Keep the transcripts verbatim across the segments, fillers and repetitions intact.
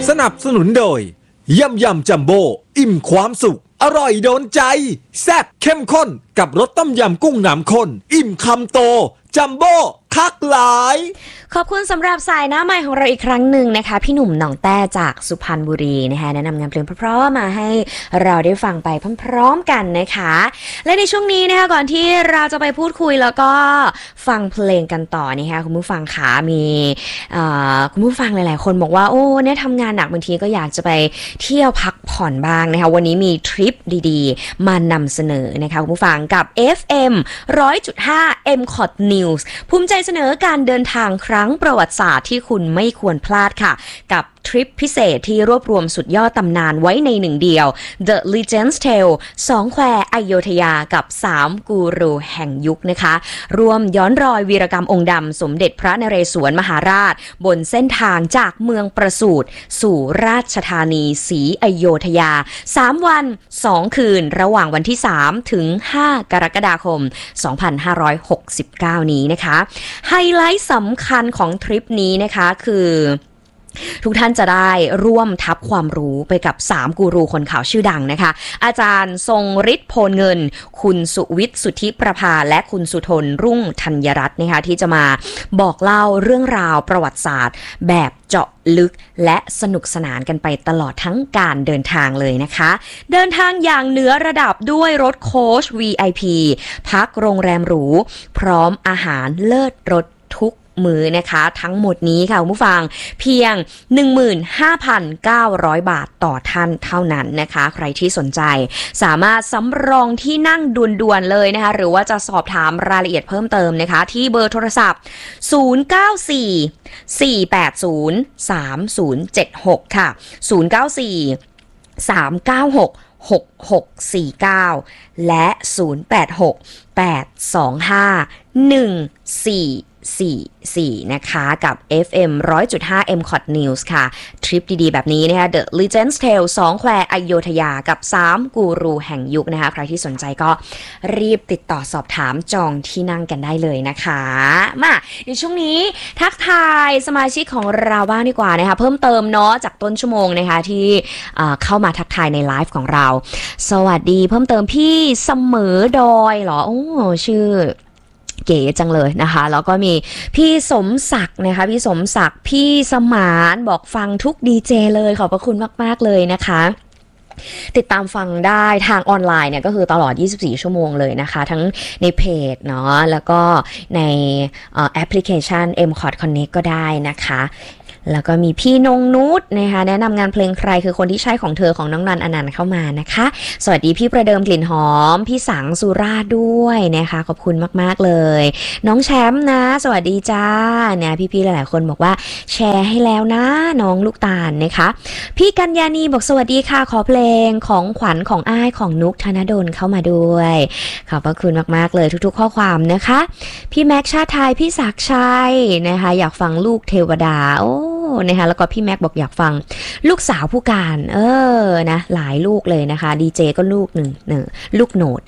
สนับสนุนโดยยำยำจัมโบ้อิ่มความสุขอร่อยโดนใจแซ่บเข้มข้นกับรสต้มยำกุ้งน้ำข้นอิ่มคำโตจัมโบ้คักหลายขอบคุณสำหรับสายหน้าใหม่ของเราอีกครั้งหนึ่งนะคะพี่หนุ่มหนองแต้จากสุพรรณบุรีนะคะแนะนำงานเพลงเพราะๆมาให้เราได้ฟังไปพร้อมๆกันนะคะและในช่วงนี้นะคะก่อนที่เราจะไปพูดคุยแล้วก็ฟังเพลงกันต่อนะคะคุณผู้ฟังขามีคุณผู้ฟังหลายๆคนบอกว่าโอ้เนี่ยทำงานหนักบางทีก็อยากจะไปเที่ยวพักผ่อนบ้างนะคะวันนี้มีทริปดีๆมานำเสนอนะคะคุณผู้ฟังกับ เอฟ เอ็ม หนึ่งร้อยจุดห้า เอ็ม คอท News ภูมิใจเสนอการเดินทางครั้งประวัติศาสตร์ที่คุณไม่ควรพลาดค่ะกับทริปพิเศษที่รวบรวมสุดยอดตำนานไว้ในหนึ่งเดียว The Legends Tale สองแควอโยธยากับสามกูรูแห่งยุคนะคะรวมย้อนรอยวีรกรรมองค์ดำสมเด็จพระนเรศวรมหาราชบนเส้นทางจากเมืองประสูติสู่ราชธานีศรีอโยธยาสามวันสองคืนระหว่างวันที่สามถึงห้ากรกฎาคมสองพันห้าร้อยหกสิบเก้านี้นะคะไฮไลท์สำคัญของทริปนี้นะคะคือทุกท่านจะได้ร่วมทับความรู้ไปกับสามกูรูคนข่าวชื่อดังนะคะอาจารย์ทรงฤทธิ์โพลเงินคุณสุวิทย์สุทธิประภาและคุณสุทนรุ่งธัญรัตน์นะคะที่จะมาบอกเล่าเรื่องราวประวัติศาสตร์แบบเจาะลึกและสนุกสนานกันไปตลอดทั้งการเดินทางเลยนะคะเดินทางอย่างเหนือระดับด้วยรถโค้ช วี ไอ พี พักโรงแรมหรูพร้อมอาหารเลิศรสทุกมือนะคะทั้งหมดนี้ค่ะคุณผู้ฟังเพียง หนึ่งหมื่นห้าพันเก้าร้อย บาทต่อท่านเท่านั้นนะคะใครที่สนใจสามารถสำรองที่นั่งด่วนๆเลยนะคะหรือว่าจะสอบถามรายละเอียดเพิ่มเติมนะคะที่เบอร์โทรศัพท์ศูนย์ เก้า สี่ สี่ แปด ศูนย์ สาม ศูนย์ เจ็ด หกค่ะศูนย์ เก้า สี่ สาม เก้า หก หก หก สี่ เก้าและศูนย์ แปด หก แปด สอง ห้า หนึ่ง สี่ สี่ สี่นะคะกับ เอฟ เอ็ม หนึ่งร้อยจุดห้า เอ็ม คอท News ค่ะทริปดีๆแบบนี้นะคะ The Legends Tale สองแควอโยธยากับสามกูรูแห่งยุคนะคะใครที่สนใจก็รีบติดต่อสอบถามจองที่นั่งกันได้เลยนะคะมาในช่วงนี้ทักทายสมาชิกของเราบ้างดีกว่านะคะเพิ่มเติมเนาะจากต้นชั่วโมงนะคะที่เข้ามาทักทายในไลฟ์ของเราสวัสดีเพิ่มเติมพี่เสมอดอยเหรอโอ้ชื่อเก๋จังเลยนะคะแล้วก็มีพี่สมศักดิ์นะคะพี่สมศักดิ์พี่สมานบอกฟังทุกดีเจเลยขอบพระคุณมากๆเลยนะคะติดตามฟังได้ทางออนไลน์เนี่ยก็คือตลอดยี่สิบสี่ชั่วโมงเลยนะคะทั้งในเพจเนาะแล้วก็ในแอปพลิเคชัน เอ็ม คอท Connect ก็ได้นะคะแล้วก็มีพี่นงนุชนะคะแนะนำงานเพลงใครคือคนที่ใช่ของเธอของน้องนันอนันต์เข้ามานะคะสวัสดีพี่ประเดิมกลิ่นหอมพี่สังสุราษฎร์ด้วยนะคะขอบคุณมากๆเลยน้องแชมป์นะสวัสดีจ้าเนี่ยพี่ๆหลายๆคนบอกว่าแชร์ให้แล้วนะน้องลูกตาลนะคะพี่กัญญาณีบอกสวัสดีค่ะขอเพลงของขวัญของอ้ายของนุกธนดลเข้ามาด้วยขอบพระคุณมากๆเลยทุกๆข้อความนะคะพี่แม็กชาติไทยพี่ศักดิ์ชัยนะคะอยากฟังลูกเทวดาโอ้นะคะแล้วก็พี่แม็กบอกอยากฟังลูกสาวผู้การเออนะหลายลูกเลยนะคะดีเจก็ลูกหนึ่งเนอลูกโหนด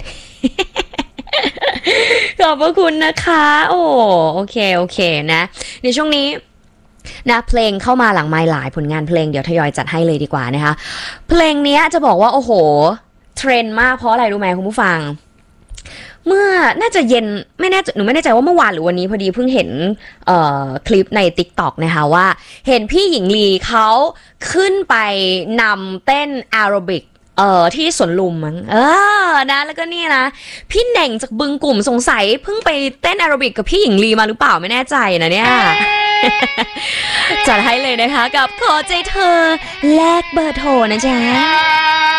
ขอบพระคุณนะคะโอ้โอเคโอเคนะในช่วงนี้นะเพลงเข้ามาหลังไมค์หลายผลงานเพลงเดี๋ยวทยอยจัดให้เลยดีกว่านะคะเพลงนี้จะบอกว่าโอ้โหเทรนด์มากเพราะอะไรรู้ไหมคุณผู้ฟังเมื่อน่าจะเย็นไม่แน่หนูไม่แน่ใจว่าเมื่อวานหรือวันนี้พอดีเพิ่งเห็นเอ่อคลิปใน TikTok นะคะว่าเห็นพี่หญิงลีเขาขึ้นไปนำเต้นแอโรบิกเอ่อที่สวนลุมมั้งเออนะแล้วก็นี่นะพี่เหน่งจากบึงกลุ่มสงสัยเพิ่งไปเต้นแอโรบิกกับพี่หญิงลีมาหรือเปล่าไม่แน่ใจนะเนี่ย จัดให้เลยนะคะกับขอใจเธอแลกเบอร์โทรนะจ๊ะ